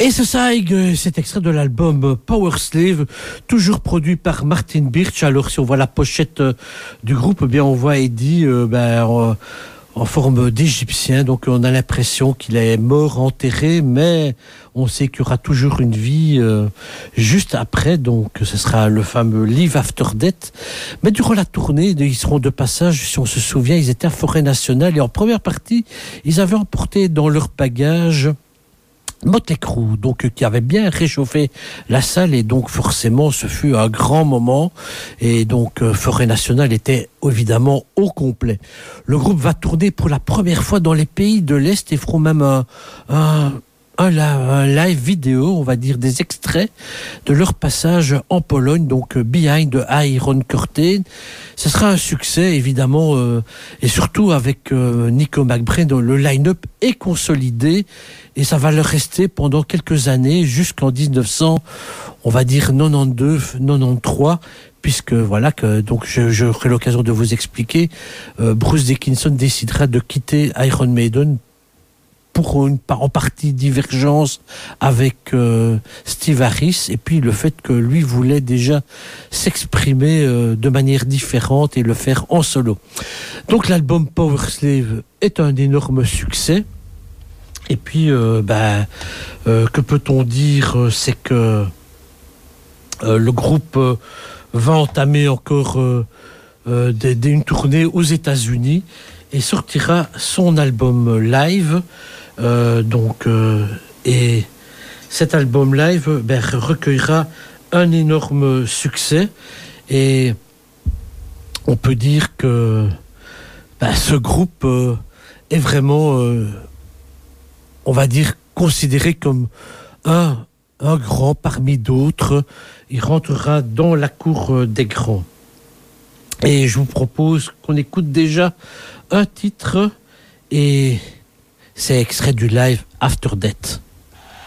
Et c'est ça, cet extrait de l'album Power Slave, toujours produit par Martin Birch. Alors, si on voit la pochette du groupe, eh bien, on voit Eddie en forme d'Égyptien. Donc, on a l'impression qu'il est mort, enterré, mais on sait qu'il y aura toujours une vie juste après. Donc, ce sera le fameux Live After Death. Mais durant la tournée, ils seront de passage. Si on se souvient, ils étaient à Forêt Nationale. Et en première partie, ils avaient emporté dans leur bagage Motley Crue, donc qui avait bien réchauffé la salle, et donc forcément ce fut un grand moment, et donc Forêt Nationale était évidemment au complet. Le groupe va tourner pour la première fois dans les pays de l'Est et feront même un live vidéo, on va dire des extraits de leur passage en Pologne, donc Behind the Iron Curtain. Ce sera un succès évidemment, et surtout avec Nico McBrain, dont le line-up est consolidé, et ça va leur rester pendant quelques années jusqu'en 1900, on va dire 92-93, puisque voilà que donc j'aurai l'occasion de vous expliquer, Bruce Dickinson décidera de quitter Iron Maiden pour en partie divergence avec Steve Harris, et puis le fait que lui voulait déjà s'exprimer de manière différente et le faire en solo. Donc l'album Power Slave est un énorme succès. Et puis, que peut-on dire, c'est que le groupe va entamer encore une tournée aux États-Unis et sortira son album live. Et cet album live recueillera un énorme succès, et on peut dire que ce groupe est vraiment, on va dire, considéré comme un grand parmi d'autres. Il rentrera dans la cour des grands. Et je vous propose qu'on écoute déjà un titre, et c'est extrait du live After Death.